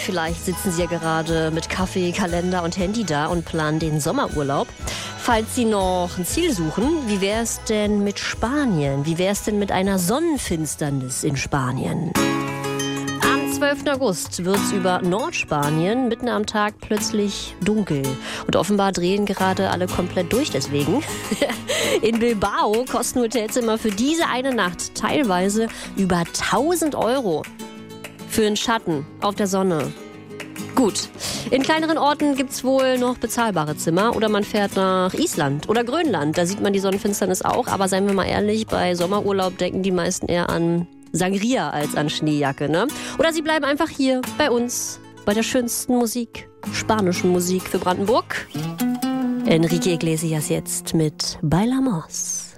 vielleicht sitzen Sie ja gerade mit Kaffee, Kalender und Handy da und planen den Sommerurlaub. Falls Sie noch ein Ziel suchen, wie wäre es denn mit Spanien? Wie wäre es denn mit einer Sonnenfinsternis in Spanien? Am 12. August wird es über Nordspanien mitten am Tag plötzlich dunkel. Und offenbar drehen gerade alle komplett durch deswegen. In Bilbao kosten Hotelzimmer für diese eine Nacht teilweise über 1.000 Euro. Für einen Schatten auf der Sonne. Gut, in kleineren Orten gibt es wohl noch bezahlbare Zimmer oder man fährt nach Island oder Grönland. Da sieht man die Sonnenfinsternis auch, aber seien wir mal ehrlich, bei Sommerurlaub denken die meisten eher an Sangria als an Schneejacke, ne? Oder sie bleiben einfach hier bei uns, bei der schönsten Musik, spanischen Musik für Brandenburg. Enrique Iglesias jetzt mit Bailamos.